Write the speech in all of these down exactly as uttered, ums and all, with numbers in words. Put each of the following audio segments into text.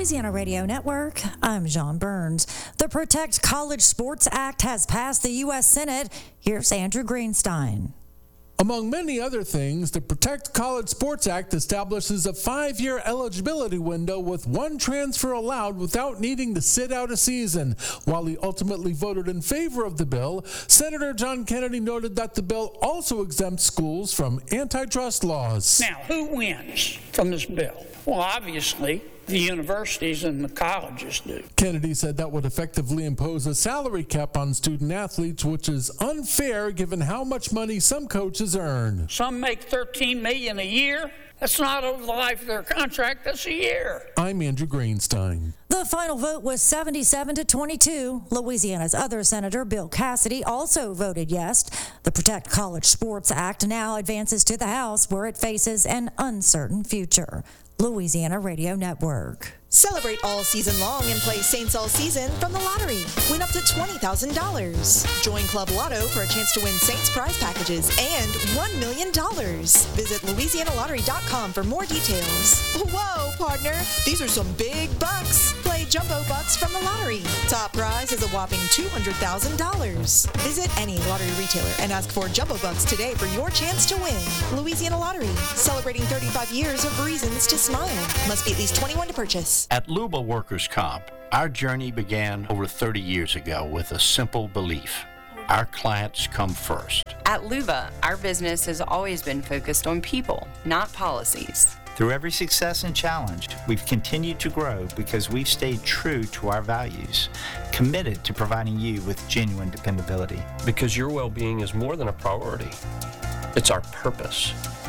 Louisiana Radio Network, I'm John Burns. The Protect College Sports Act has passed the U S Senate. Here's Andrew Greenstein. Among many other things, the Protect College Sports Act establishes a five-year eligibility window with one transfer allowed without needing to sit out a season. While he ultimately voted in favor of the bill, Senator John Kennedy noted that the bill also exempts schools from antitrust laws. Now, who wins from this bill? Well, obviously, the universities and the colleges do. Kennedy said that would effectively impose a salary cap on student athletes, which is unfair given how much money some coaches earn. Some make thirteen million dollars a year. That's not over the life of their contract, that's a year. I'm Andrew Greenstein. The final vote was seventy-seven to twenty-two. Louisiana's other senator, Bill Cassidy, also voted yes. The Protect College Sports Act now advances to the House, where it faces an uncertain future. Louisiana Radio Network. Celebrate all season long and play Saints all season from the lottery. Win up to twenty thousand dollars. Join Club Lotto for a chance to win Saints prize packages and one million dollars. Visit Louisiana Lottery dot com for more details. Whoa, partner, these are some big bucks. Play Jumbo Bucks from the lottery. Top prize is a whopping two hundred thousand dollars. Visit any lottery retailer and ask for Jumbo Bucks today for your chance to win. Louisiana Lottery, celebrating thirty-five years of reasons to smile. Must be at least twenty-one to purchase. At Luba Workers' Comp, our journey began over thirty years ago with a simple belief. Our clients come first. At Luba, our business has always been focused on people, not policies. Through every success and challenge, we've continued to grow because we've stayed true to our values, committed to providing you with genuine dependability. Because your well-being is more than a priority. It's our purpose.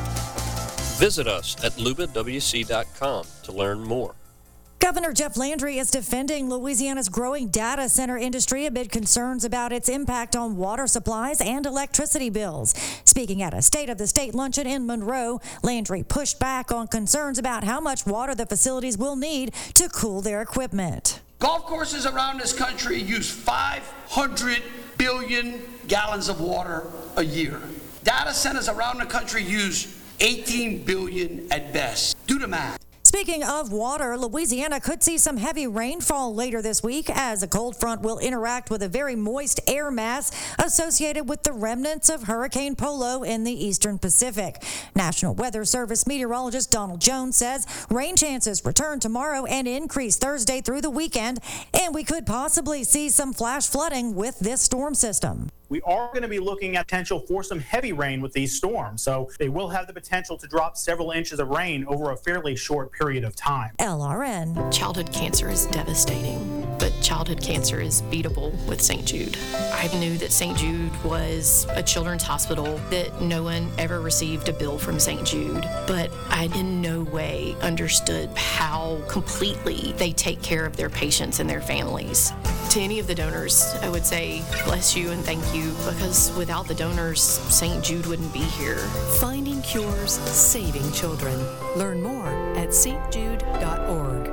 Visit us at luba w c dot com to learn more. Governor Jeff Landry is defending Louisiana's growing data center industry amid concerns about its impact on water supplies and electricity bills. Speaking at a State of the State luncheon in Monroe, Landry pushed back on concerns about how much water the facilities will need to cool their equipment. Golf courses around this country use five hundred billion gallons of water a year. Data centers around the country use eighteen billion at best. Do the math. Speaking of water, Louisiana could see some heavy rainfall later this week as a cold front will interact with a very moist air mass associated with the remnants of Hurricane Polo in the eastern Pacific. National Weather Service meteorologist Donald Jones says rain chances return tomorrow and increase Thursday through the weekend, and we could possibly see some flash flooding with this storm system. We are going to be looking at potential for some heavy rain with these storms, so they will have the potential to drop several inches of rain over a fairly short period of time. L R N. Childhood cancer is devastating, but childhood cancer is beatable with Saint Jude. I knew that Saint Jude was a children's hospital, that no one ever received a bill from Saint Jude, but I in no way understood how completely they take care of their patients and their families. To any of the donors, I would say bless you and thank you, because without the donors, Saint Jude wouldn't be here. Finding cures, saving children. Learn more at s t jude dot org.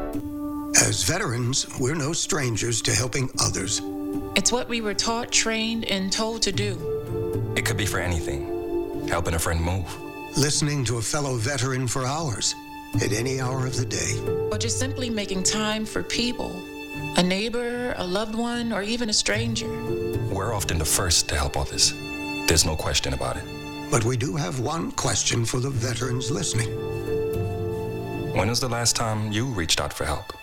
As veterans, we're no strangers to helping others. It's what we were taught, trained, and told to do. It could be for anything. Helping a friend move. Listening to a fellow veteran for hours, at any hour of the day. Or just simply making time for people. A neighbor, a loved one, or even a stranger. We're often the first to help others. There's no question about it. But we do have one question for the veterans listening. When was the last time you reached out for help?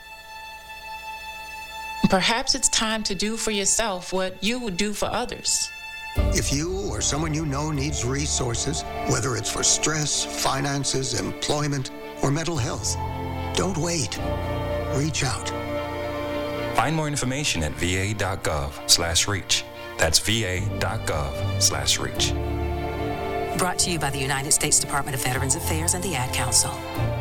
Perhaps it's time to do for yourself what you would do for others. If you or someone you know needs resources, whether it's for stress, finances, employment, or mental health, don't wait. Reach out. Find more information at v a dot gov slash reach. That's v a dot gov slash reach. Brought to you by the United States Department of Veterans Affairs and the Ad Council.